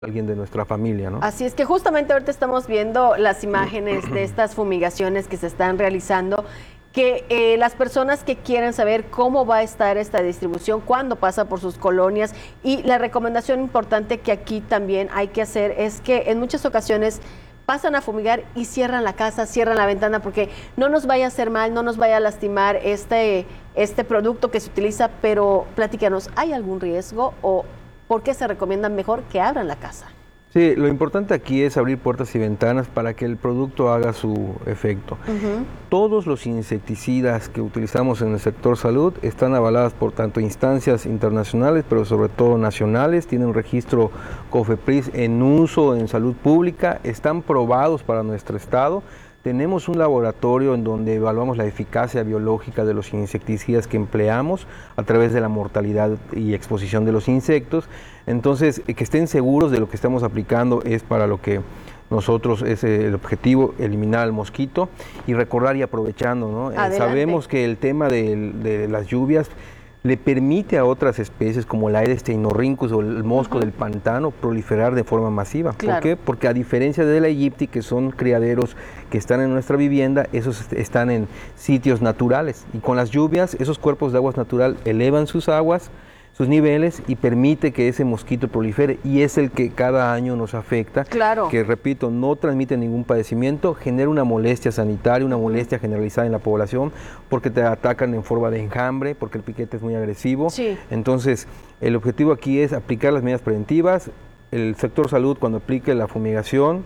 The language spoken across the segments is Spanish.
alguien de nuestra familia, ¿no? Así es que justamente ahorita estamos viendo las imágenes de estas fumigaciones que se están realizando, que las personas que quieran saber cómo va a estar esta distribución, cuándo pasa por sus colonias, y la recomendación importante que aquí también hay que hacer es que en muchas ocasiones pasan a fumigar y cierran la casa, cierran la ventana, porque no nos vaya a hacer mal, no nos vaya a lastimar este producto que se utiliza, pero platícanos, ¿hay algún riesgo o por qué se recomienda mejor que abran la casa? Sí, lo importante aquí es abrir puertas y ventanas para que el producto haga su efecto. Todos los insecticidas que utilizamos en el sector salud están avaladas por tanto instancias internacionales, pero sobre todo nacionales, tienen un registro COFEPRIS en uso en salud pública, están probados para nuestro estado. Tenemos un laboratorio en donde evaluamos la eficacia biológica de los insecticidas que empleamos a través de la mortalidad y exposición de los insectos. Entonces, que estén seguros de lo que estamos aplicando es para lo que nosotros es el objetivo, eliminar al mosquito y recordar y aprovechando, ¿no? Sabemos que el tema de las lluvias le permite a otras especies como la Aedes steinorhynchus o el mosco del pantano proliferar de forma masiva. Claro. ¿Por qué? Porque a diferencia de la aegypti, que son criaderos que están en nuestra vivienda, esos están en sitios naturales. Y con las lluvias, esos cuerpos de aguas natural elevan sus aguas, sus niveles, y permite que ese mosquito prolifere, y es el que cada año nos afecta. Claro. Que, repito, no transmite ningún padecimiento, genera una molestia sanitaria, una molestia generalizada en la población, porque te atacan en forma de enjambre, porque el piquete es muy agresivo. Sí. Entonces, el objetivo aquí es aplicar las medidas preventivas, el sector salud cuando aplique la fumigación,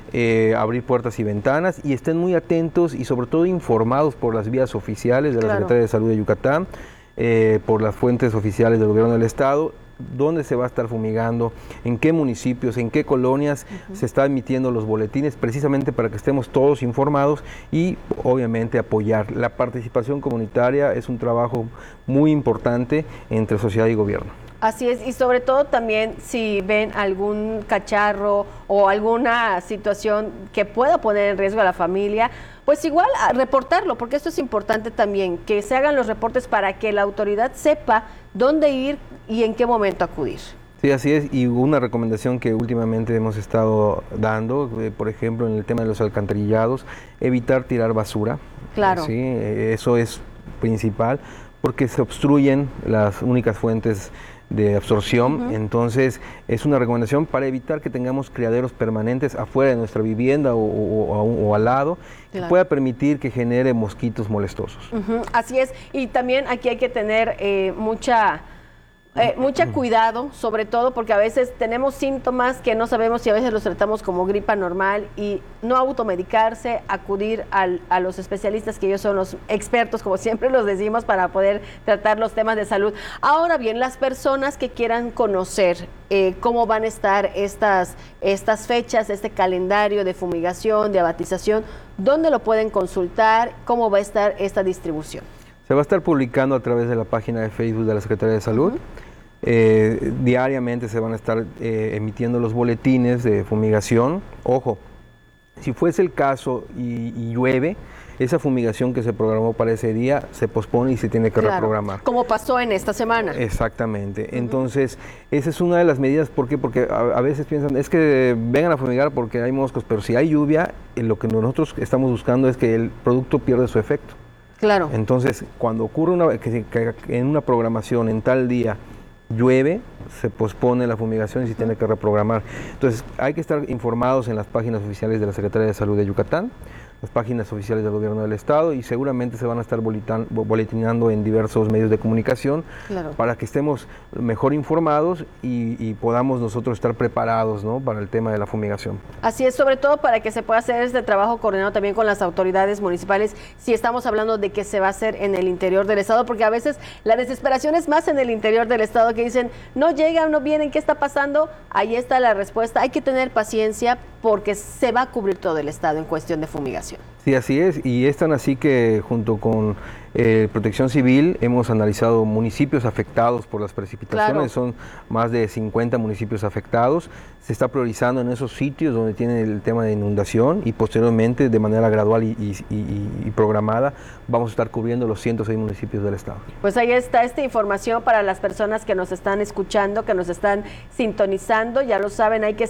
abrir puertas y ventanas, y estén muy atentos y sobre todo informados por las vías oficiales de la Secretaría de Salud de Yucatán, por las fuentes oficiales del gobierno del estado, dónde se va a estar fumigando, en qué municipios, en qué colonias se están emitiendo los boletines, precisamente para que estemos todos informados y obviamente apoyar. La participación comunitaria es un trabajo muy importante entre sociedad y gobierno. Así es, y sobre todo también si ven algún cacharro o alguna situación que pueda poner en riesgo a la familia, pues igual a reportarlo, porque esto es importante también, que se hagan los reportes para que la autoridad sepa dónde ir y en qué momento acudir. Sí, así es, y una recomendación que últimamente hemos estado dando, por ejemplo, en el tema de los alcantarillados, evitar tirar basura. Claro. Sí, eso es principal, porque se obstruyen las únicas fuentes de absorción. Entonces es una recomendación para evitar que tengamos criaderos permanentes afuera de nuestra vivienda o al lado, que pueda permitir que genere mosquitos molestosos. Así es, y también aquí hay que tener mucha cuidado, sobre todo porque a veces tenemos síntomas que no sabemos si a veces los tratamos como gripa normal, y no automedicarse, acudir a los especialistas, que ellos son los expertos, como siempre los decimos, para poder tratar los temas de salud. Ahora bien, las personas que quieran conocer cómo van a estar estas fechas, este calendario de fumigación, de abatización, ¿dónde lo pueden consultar? ¿Cómo va a estar esta distribución? Se va a estar publicando a través de la página de Facebook de la Secretaría de Salud. Diariamente se van a estar emitiendo los boletines de fumigación. Ojo, si fuese el caso y llueve, esa fumigación que se programó para ese día se pospone y se tiene que reprogramar. Como pasó en esta semana. Exactamente. Entonces, esa es una de las medidas. ¿Por qué? Porque a veces piensan, es que vengan a fumigar porque hay moscos, pero si hay lluvia, lo que nosotros estamos buscando es que el producto pierda su efecto. Claro. Entonces, cuando ocurre que en una programación en tal día llueve, se pospone la fumigación y se tiene que reprogramar. Entonces, hay que estar informados en las páginas oficiales de la Secretaría de Salud de Yucatán, las páginas oficiales del gobierno del estado, y seguramente se van a estar boletinando en diversos medios de comunicación para que estemos mejor informados y podamos nosotros estar preparados, ¿no?, para el tema de la fumigación. Así es, sobre todo para que se pueda hacer este trabajo coordinado también con las autoridades municipales, si estamos hablando de que se va a hacer en el interior del estado, porque a veces la desesperación es más en el interior del estado, que dicen, no llegan, no vienen, ¿qué está pasando? Ahí está la respuesta. Hay que tener paciencia porque se va a cubrir todo el estado en cuestión de fumigación. Sí, así es, y es tan así que junto con Protección Civil hemos analizado municipios afectados por las precipitaciones, Claro. son más de 50 municipios afectados, se está priorizando en esos sitios donde tienen el tema de inundación y posteriormente de manera gradual y programada vamos a estar cubriendo los 106 municipios del estado. Pues ahí está esta información para las personas que nos están escuchando, que nos están sintonizando, ya lo saben, hay que